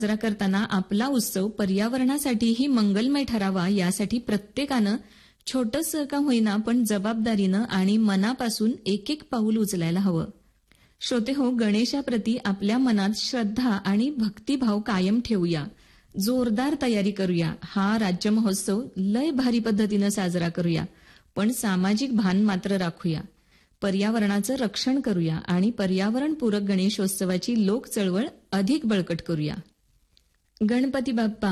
साजरा करताना आपला उत्सव पर्यावरणासाठीही मंगलमय ठरावा यासाठी प्रत्येकानं छोटंसं का होईना पण जबाबदारीनं आणि मनापासून एक एक पाऊल उचलायला हवं. श्रोते हो, गणेशाप्रती आपल्या मनात श्रद्धा आणि भक्तिभाव कायम ठेवूया. जोरदार तयारी करूया. हा राज्य महोत्सव लय भारी पद्धतीनं साजरा करूया. पण सामाजिक भान मात्र राखूया. पर्यावरणाचं रक्षण करूया आणि पर्यावरणपूरक गणेशोत्सवाची लोक चळवळ अधिक बळकट करूया. गणपती बाप्पा